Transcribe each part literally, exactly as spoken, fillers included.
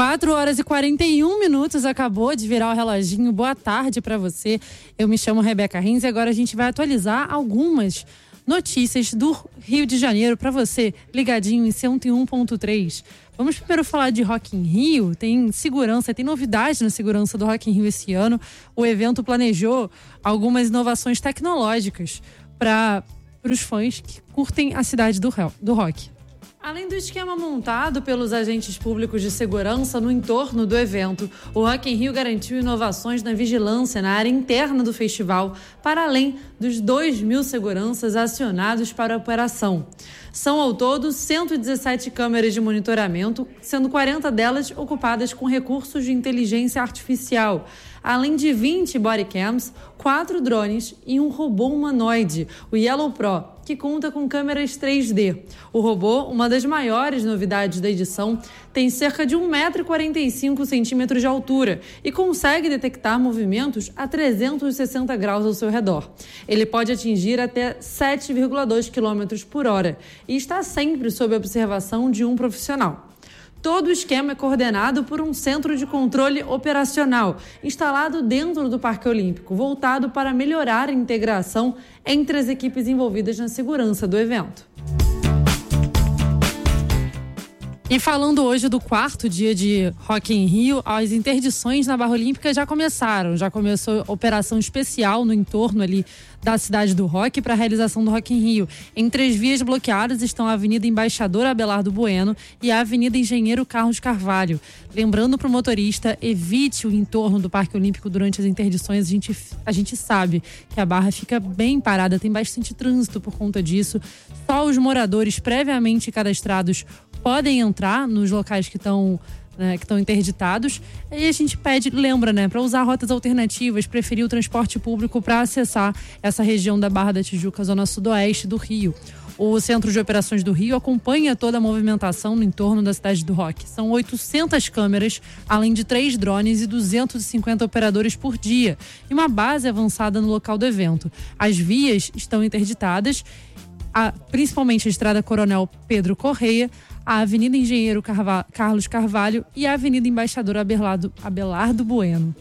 quatro horas e quarenta e um minutos, acabou de virar o reloginho. Boa tarde para você. Eu me chamo Rebeca Rins e agora a gente vai atualizar algumas notícias do Rio de Janeiro para você, ligadinho em cento e um ponto três. Vamos primeiro falar de Rock in Rio. Tem segurança, tem novidade na segurança do Rock in Rio esse ano. O evento planejou algumas inovações tecnológicas para os fãs que curtem a cidade do, do rock. Além do esquema montado pelos agentes públicos de segurança no entorno do evento, o Rock in Rio garantiu inovações na vigilância na área interna do festival, para além dos dois mil seguranças acionados para a operação. São ao todo cento e dezessete câmeras de monitoramento, sendo quarenta delas ocupadas com recursos de inteligência artificial, além de vinte bodycams, quatro drones e um robô humanoide, o Yellow Pro, que conta com câmeras três D. O robô, uma das maiores novidades da edição, tem cerca de um metro e quarenta e cinco centímetros de altura e consegue detectar movimentos a trezentos e sessenta graus ao seu redor. Ele pode atingir até sete vírgula dois quilômetros por hora e está sempre sob observação de um profissional. Todo o esquema é coordenado por um centro de controle operacional, instalado dentro do Parque Olímpico, voltado para melhorar a integração entre as equipes envolvidas na segurança do evento. E falando hoje do quarto dia de Rock in Rio, as interdições na Barra Olímpica já começaram. Já começou a operação especial no entorno ali da cidade do rock para a realização do Rock in Rio. Entre as vias bloqueadas estão a Avenida Embaixador Abelardo Bueno e a Avenida Engenheiro Carlos Carvalho. Lembrando para o motorista, evite o entorno do Parque Olímpico durante as interdições. A gente, a gente sabe que a Barra fica bem parada, tem bastante trânsito por conta disso. Só os moradores previamente cadastrados podem entrar nos locais que estão né, que estão interditados. E a gente pede, lembra, né, para usar rotas alternativas, preferir o transporte público para acessar essa região da Barra da Tijuca, zona sudoeste do Rio. O Centro de Operações do Rio acompanha toda a movimentação no entorno da cidade do rock. São oitocentas câmeras, além de três drones e duzentos e cinquenta operadores por dia, e uma base avançada no local do evento. As vias estão interditadas, a, principalmente a Estrada Coronel Pedro Correia, a Avenida Engenheiro Carva- Carlos Carvalho e a Avenida Embaixador Abelardo, Abelardo Bueno.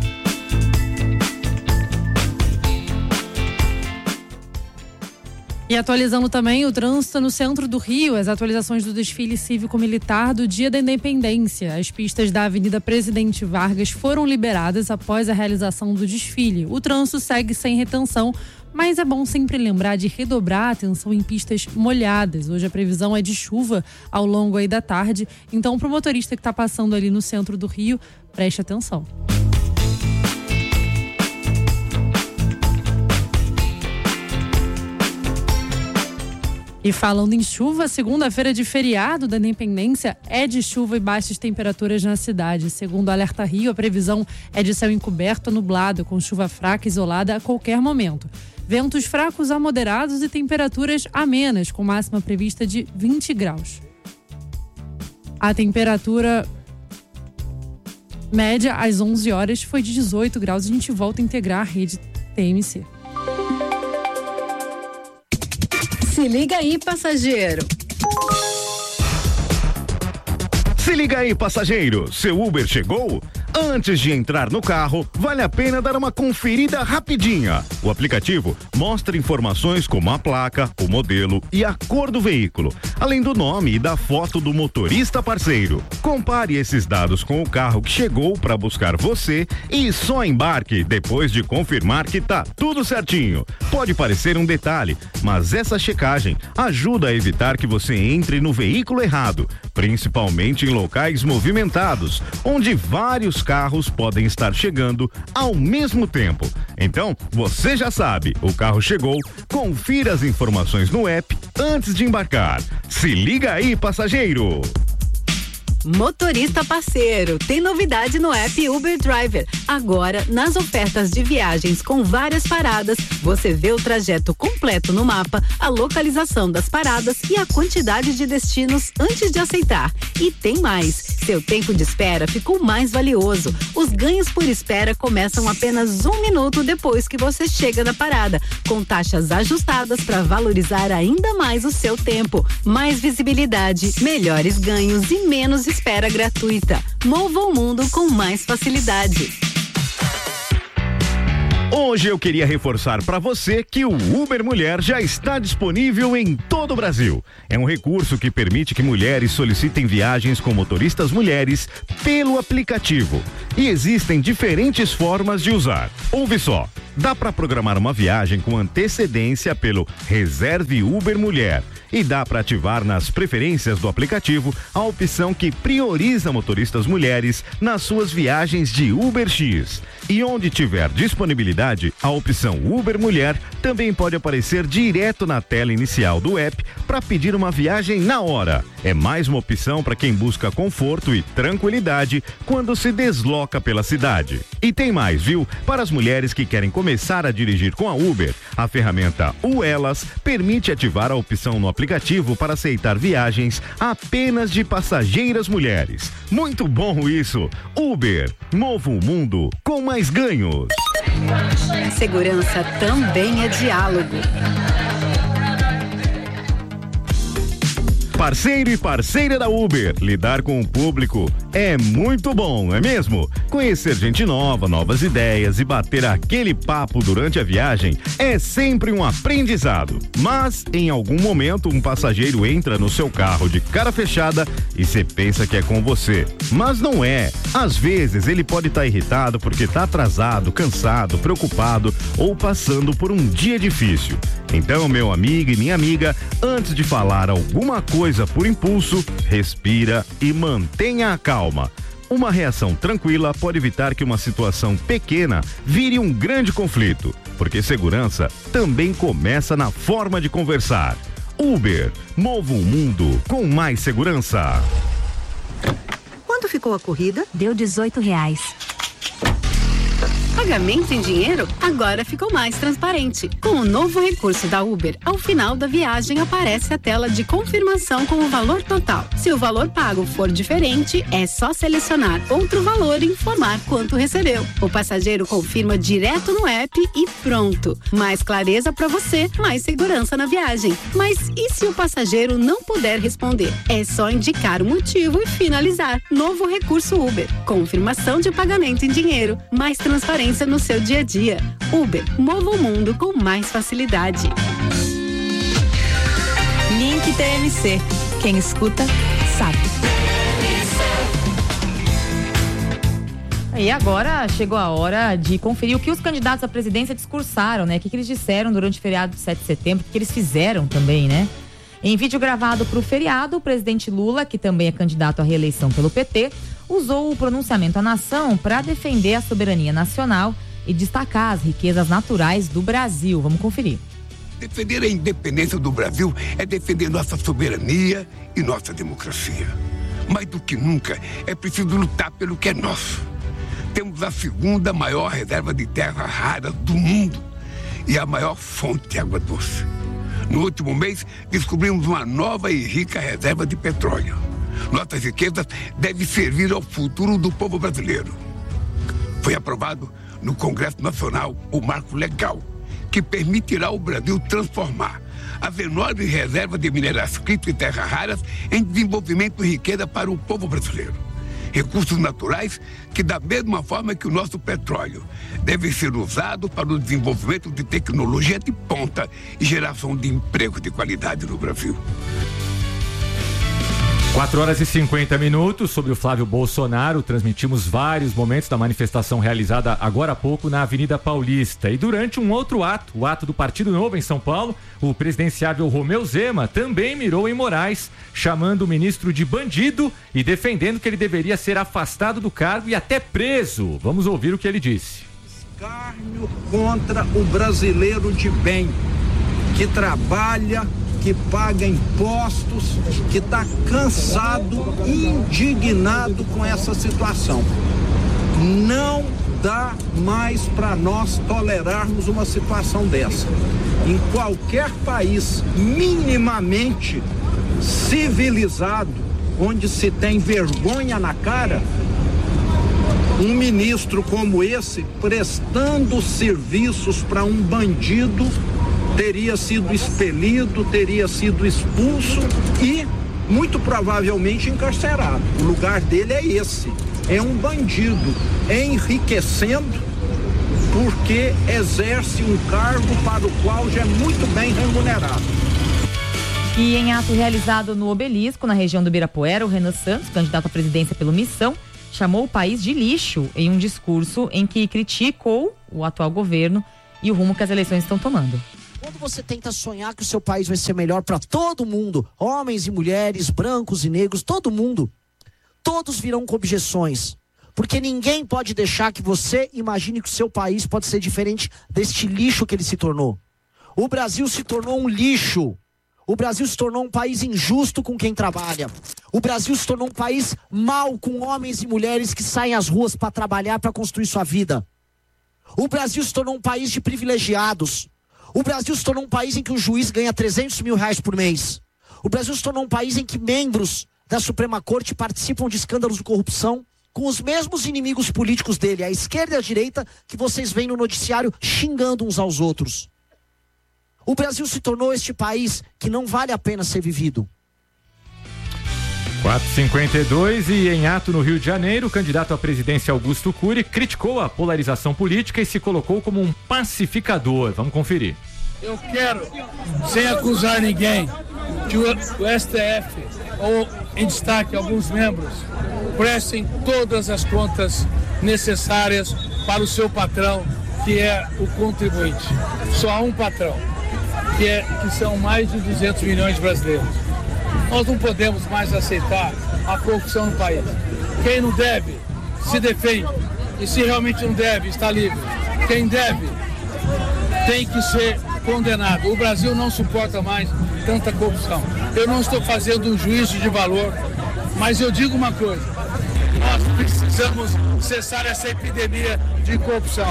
E atualizando também o trânsito no centro do Rio, as atualizações do desfile cívico-militar do Dia da Independência. As pistas da Avenida Presidente Vargas foram liberadas após a realização do desfile. O trânsito segue sem retenção, mas é bom sempre lembrar de redobrar a atenção em pistas molhadas. Hoje a previsão é de chuva ao longo aí da tarde, então para o motorista que está passando ali no centro do Rio, preste atenção. E falando em chuva, segunda-feira de feriado da Independência é de chuva e baixas temperaturas na cidade. Segundo o Alerta Rio, a previsão é de céu encoberto, nublado, com chuva fraca isolada a qualquer momento. Ventos fracos a moderados e temperaturas amenas, com máxima prevista de vinte graus. A temperatura média às onze horas foi de dezoito graus. A gente volta a integrar a rede T M C. Se liga aí, passageiro. Se liga aí, passageiro. Seu Uber chegou? Antes de entrar no carro, vale a pena dar uma conferida rapidinha. O aplicativo mostra informações como a placa, o modelo e a cor do veículo, além do nome e da foto do motorista parceiro. Compare esses dados com o carro que chegou para buscar você e só embarque depois de confirmar que tá tudo certinho. Pode parecer um detalhe, mas essa checagem ajuda a evitar que você entre no veículo errado, principalmente em locais movimentados, onde vários carros podem estar chegando ao mesmo tempo. Então, você já sabe, o carro chegou, confira as informações no app antes de embarcar. Se liga aí, passageiro! Motorista parceiro, tem novidade no app Uber Driver. Agora, nas ofertas de viagens com várias paradas, você vê o trajeto completo no mapa, a localização das paradas e a quantidade de destinos antes de aceitar. E tem mais, Seu tempo de espera ficou mais valioso. Os ganhos por espera começam apenas um minuto depois que você chega da parada, com taxas ajustadas para valorizar ainda mais o seu tempo. Mais visibilidade, melhores ganhos e menos espera gratuita. Mova o mundo com mais facilidade. Hoje eu queria reforçar para você que o Uber Mulher já está disponível em todo o Brasil. É um recurso que permite que mulheres solicitem viagens com motoristas mulheres pelo aplicativo. E existem diferentes formas de usar. Ouve só. Dá para programar uma viagem com antecedência pelo Reserve Uber Mulher e dá para ativar nas preferências do aplicativo a opção que prioriza motoristas mulheres nas suas viagens de UberX. E onde tiver disponibilidade, a opção Uber Mulher também pode aparecer direto na tela inicial do app para pedir uma viagem na hora. É mais uma opção para quem busca conforto e tranquilidade quando se desloca pela cidade. E tem mais, viu? Para as mulheres que querem começar a dirigir com a Uber, a ferramenta U Elas permite ativar a opção no aplicativo para aceitar viagens apenas de passageiras mulheres. Muito bom isso! Uber, mova o mundo com mais ganhos. Segurança também é diálogo. Parceiro e parceira da Uber, lidar com o público é muito bom, não é mesmo? Conhecer gente nova, novas ideias e bater aquele papo durante a viagem é sempre um aprendizado. Mas, em algum momento, um passageiro entra no seu carro de cara fechada e você pensa que é com você. Mas não é. Às vezes, ele pode estar irritado porque está atrasado, cansado, preocupado ou passando por um dia difícil. Então, meu amigo e minha amiga, antes de falar alguma coisa por impulso, respira e mantenha a calma. Uma reação tranquila pode evitar que uma situação pequena vire um grande conflito, porque segurança também começa na forma de conversar. Uber, mova o mundo com mais segurança. Quanto ficou a corrida? Deu dezoito reais. Pagamento em dinheiro agora ficou mais transparente. Com o novo recurso da Uber, ao final da viagem aparece a tela de confirmação com o valor total. Se o valor pago for diferente, é só selecionar outro valor e informar quanto recebeu. O passageiro confirma direto no app e pronto. Mais clareza para você, mais segurança na viagem. Mas e se o passageiro não puder responder? É só indicar o motivo e finalizar. Novo recurso Uber. Confirmação de pagamento em dinheiro. Mais transparência no seu dia a dia. Uber, mova o mundo com mais facilidade. Link T M C. Quem escuta, sabe. E agora chegou a hora de conferir o que os candidatos à presidência discursaram, né? O que, que eles disseram durante o feriado de sete de setembro, o que eles fizeram também, né? Em vídeo gravado para o feriado, o presidente Lula, que também é candidato à reeleição pelo P T, usou o pronunciamento à nação para defender a soberania nacional e destacar as riquezas naturais do Brasil. Vamos conferir. Defender a independência do Brasil é defender nossa soberania e nossa democracia. Mais do que nunca, é preciso lutar pelo que é nosso. Temos a segunda maior reserva de terra rara do mundo e a maior fonte de água doce. No último mês, descobrimos uma nova e rica reserva de petróleo. Nossas riquezas devem servir ao futuro do povo brasileiro. Foi aprovado no Congresso Nacional o marco legal que permitirá ao Brasil transformar as enormes reservas de minerais críticos e terras raras em desenvolvimento e riqueza para o povo brasileiro. Recursos naturais que, da mesma forma que o nosso petróleo, devem ser usados para o desenvolvimento de tecnologia de ponta e geração de emprego de qualidade no Brasil. quatro horas e cinquenta minutos, sobre o Flávio Bolsonaro, transmitimos vários momentos da manifestação realizada agora há pouco na Avenida Paulista. E durante um outro ato, o ato do Partido Novo em São Paulo, o presidenciável Romeu Zema também mirou em Moraes, chamando o ministro de bandido e defendendo que ele deveria ser afastado do cargo e até preso. Vamos ouvir o que ele disse. Escárnio contra o brasileiro de bem, que trabalha, que paga impostos, que está cansado, indignado com essa situação. Não dá mais para nós tolerarmos uma situação dessa. Em qualquer país minimamente civilizado, onde se tem vergonha na cara, um ministro como esse, prestando serviços para um bandido, teria sido expelido, teria sido expulso e, muito provavelmente, encarcerado. O lugar dele é esse, é um bandido, enriquecendo porque exerce um cargo para o qual já é muito bem remunerado. E em ato realizado no Obelisco, na região do Ibirapuera, o Renan Santos, candidato à presidência pelo Missão, chamou o país de lixo em um discurso em que criticou o atual governo e o rumo que as eleições estão tomando. Quando você tenta sonhar que o seu país vai ser melhor para todo mundo, homens e mulheres, brancos e negros, todo mundo, todos virão com objeções. Porque ninguém pode deixar que você imagine que o seu país pode ser diferente deste lixo que ele se tornou. O Brasil se tornou um lixo. O Brasil se tornou um país injusto com quem trabalha. O Brasil se tornou um país mau com homens e mulheres que saem às ruas para trabalhar, para construir sua vida. O Brasil se tornou um país de privilegiados. O Brasil se tornou um país em que um juiz ganha trezentos mil reais por mês. O Brasil se tornou um país em que membros da Suprema Corte participam de escândalos de corrupção com os mesmos inimigos políticos dele, a esquerda e a direita, que vocês veem no noticiário xingando uns aos outros. O Brasil se tornou este país que não vale a pena ser vivido. quatro e cinquenta e dois e em ato no Rio de Janeiro, o candidato à presidência Augusto Cury criticou a polarização política e se colocou como um pacificador. Vamos conferir. Eu quero, sem acusar ninguém, que o S T F, ou em destaque alguns membros, prestem todas as contas necessárias para o seu patrão, que é o contribuinte. Só há um patrão, que, é, que são mais de duzentos milhões de brasileiros. Nós não podemos mais aceitar a corrupção no país. Quem não deve, se defende. E se realmente não deve, está livre. Quem deve, tem que ser condenado. O Brasil não suporta mais tanta corrupção. Eu não estou fazendo um juízo de valor, mas eu digo uma coisa. Nós precisamos cessar essa epidemia de corrupção.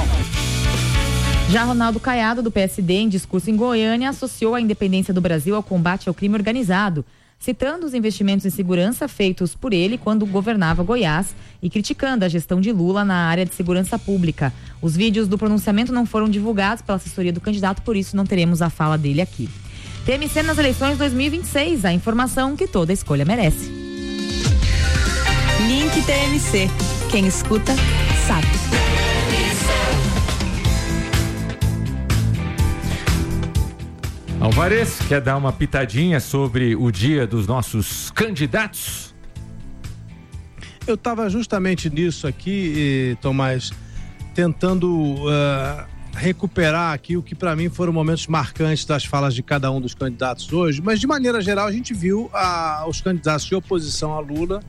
Já Ronaldo Caiado, do P S D, em discurso em Goiânia, associou a independência do Brasil ao combate ao crime organizado, citando os investimentos em segurança feitos por ele quando governava Goiás e criticando a gestão de Lula na área de segurança pública. Os vídeos do pronunciamento não foram divulgados pela assessoria do candidato, por isso não teremos a fala dele aqui. T M C nas eleições dois mil e vinte e seis, a informação que toda escolha merece. Link T M C. Quem escuta, sabe. Alvarez, quer dar uma pitadinha sobre o dia dos nossos candidatos? Eu estava justamente nisso aqui, Tomás, tentando uh, recuperar aqui o que para mim foram momentos marcantes das falas de cada um dos candidatos hoje, mas de maneira geral a gente viu uh, os candidatos de oposição a Lula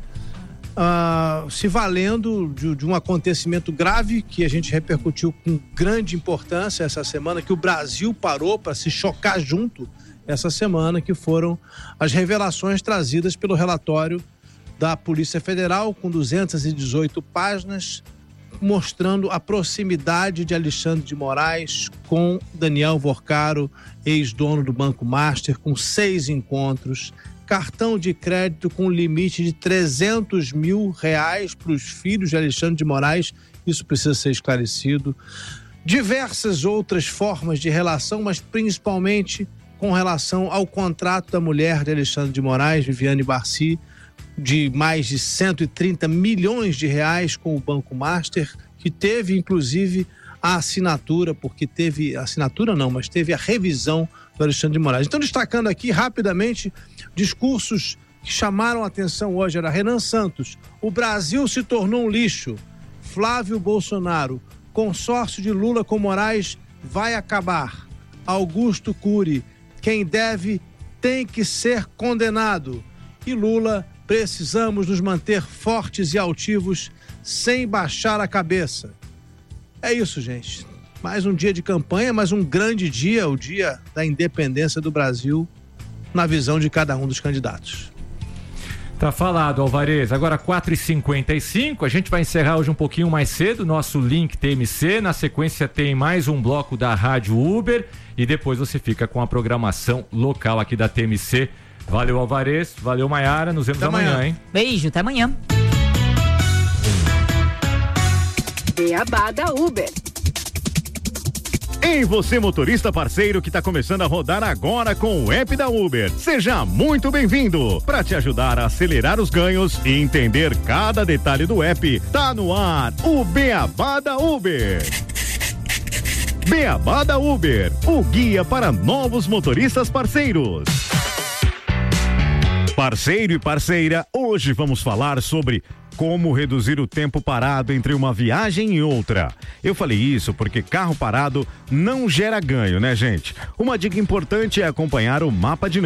uh, se valendo de, de um acontecimento grave que a gente repercutiu com grande importância essa semana, que o Brasil parou para se chocar junto essa semana, que foram as revelações trazidas pelo relatório da Polícia Federal, com duzentas e dezoito páginas, mostrando a proximidade de Alexandre de Moraes com Daniel Vorcaro, ex-dono do Banco Master, com seis encontros, cartão de crédito com limite de trezentos mil reais para os filhos de Alexandre de Moraes, isso precisa ser esclarecido, diversas outras formas de relação, mas principalmente com relação ao contrato da mulher de Alexandre de Moraes, Viviane Barci, de mais de cento e trinta milhões de reais com o Banco Master, que teve inclusive a assinatura, porque teve, assinatura não, mas teve a revisão do Alexandre de Moraes. Então, destacando aqui rapidamente discursos que chamaram a atenção hoje, era Renan Santos, o Brasil se tornou um lixo, Flávio Bolsonaro, consórcio de Lula com Moraes vai acabar, Augusto Cury, quem deve tem que ser condenado, e Lula, precisamos nos manter fortes e altivos sem baixar a cabeça. É isso, gente. Mais um dia de campanha, mais um grande dia, o dia da independência do Brasil, na visão de cada um dos candidatos. Tá falado, Alvarez. Agora quatro e cinquenta e cinco, a gente vai encerrar hoje um pouquinho mais cedo, nosso Link T M C. Na sequência tem mais um bloco da Rádio Uber e depois você fica com a programação local aqui da T M C Valeu, Alvarez. Valeu, Maiara. Nos vemos Até amanhã, amanhã, hein? Beijo, até amanhã. Beabá da Uber. Em você, motorista parceiro que está começando a rodar agora com o app da Uber. Seja muito bem-vindo. Para te ajudar a acelerar os ganhos e entender cada detalhe do app, tá no ar o Beabá da Uber. Beabá da Uber, o guia para novos motoristas parceiros. Parceiro e parceira, hoje vamos falar sobre como reduzir o tempo parado entre uma viagem e outra. Eu falei isso porque carro parado não gera ganho, né, gente? Uma dica importante é acompanhar o mapa dinâmico